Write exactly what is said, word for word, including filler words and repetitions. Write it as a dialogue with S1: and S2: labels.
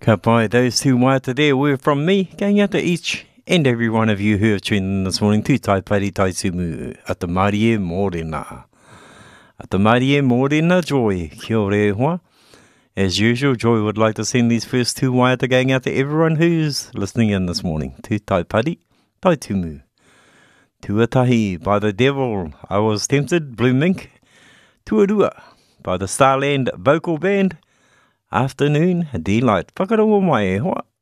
S1: Ka pai, those two waiata there were from me, going out to each and every one of you who have tuned in this morning to Tai Pari Tai Tumu at the Marie Morena. At the Marie Morena, Joy, kia ore hoa. As usual, Joy would like to send these first two waiata going out to everyone who's listening in this morning to Tai Pari Tai Tumu. Tuatahi by the Devil, I Was Tempted, Blue Mink. Tuarua by the Starland Vocal Band. Afternoon Delight. Whakarongo mai e hoa.